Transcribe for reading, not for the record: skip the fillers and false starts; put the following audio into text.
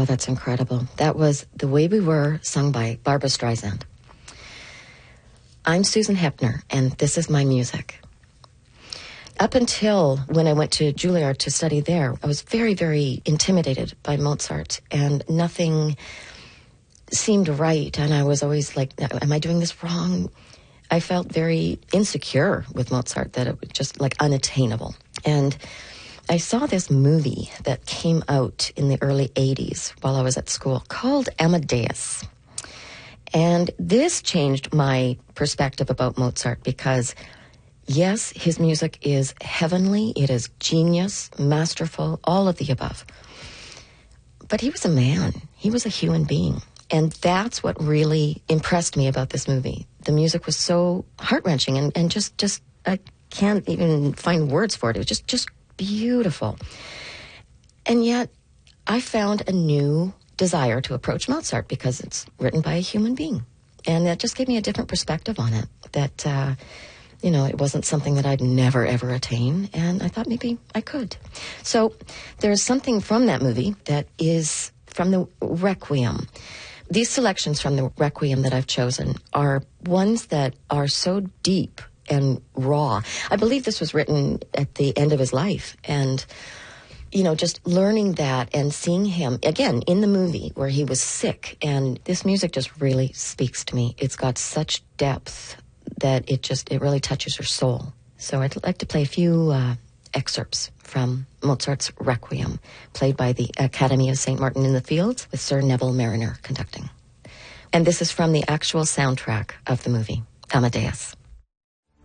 Oh, that's incredible. That was The Way We Were, sung by Barbra Streisand. I'm Susan Hepner, and this is my music. Up until when I went to Juilliard to study there, I was very, very intimidated by Mozart, and nothing seemed right, and I was always like, am I doing this wrong? I felt very insecure with Mozart, that it was just like unattainable. And I saw this movie that came out in the early 80s while I was at school called Amadeus. And this changed my perspective about Mozart because, yes, his music is heavenly, it is genius, masterful, all of the above. But he was a man. He was a human being. And that's what really impressed me about this movie. The music was so heart-wrenching and just I can't even find words for it. It was just beautiful. And yet, I found a new desire to approach Mozart because it's written by a human being. And that just gave me a different perspective on it, that, it wasn't something that I'd never, ever attain. And I thought maybe I could. So there's something from that movie that is from the Requiem. These selections from the Requiem that I've chosen are ones that are so deep and raw. I believe this was written at the end of his life. And, just learning that and seeing him, again, in the movie where he was sick. And this music just really speaks to me. It's got such depth that it really touches your soul. So I'd like to play a few excerpts from Mozart's Requiem, played by the Academy of St. Martin in the Fields with Sir Neville Mariner conducting. And this is from the actual soundtrack of the movie, Amadeus.